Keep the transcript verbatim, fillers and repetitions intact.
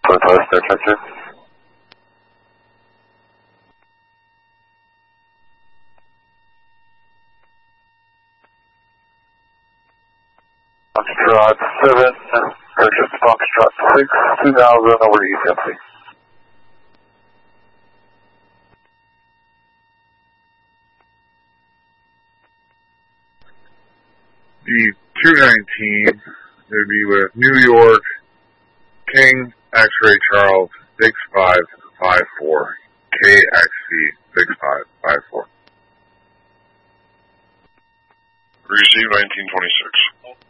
Southwest Air Texas. Foxtrot seven, purchase Foxtrot six, two thousand over to East Empty. The two nineteen would be with New York, King, X-Ray Charles, six five five four, K X C six five five four. Receive nineteen twenty-six.